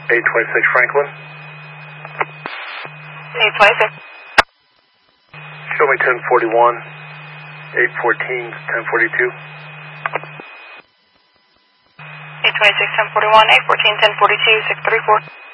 826 Franklin. 826. Show me 1041, 814, 1042. 826, 1041, 814, 1042, 634.